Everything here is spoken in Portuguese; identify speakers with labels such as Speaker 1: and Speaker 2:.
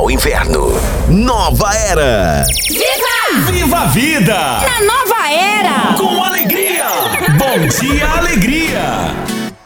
Speaker 1: ao inverno. Nova Era.
Speaker 2: Viva!
Speaker 3: Viva a vida!
Speaker 2: Na nova era!
Speaker 3: Com alegria!